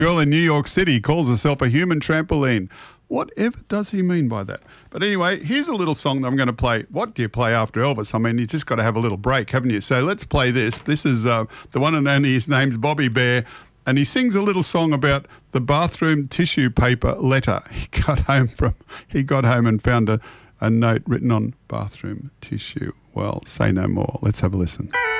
Girl in New York City calls herself a human trampoline. Whatever does he mean by that? But anyway, here's a little song that I'm going to play. What do you play after Elvis? I mean, you just got to have a little break, haven't you? So let's play this. This is the one and only, his name's Bobby Bear, and he sings a little song about the bathroom tissue paper letter. He got home and found a note written on bathroom tissue. Well, say no more. Let's have a listen.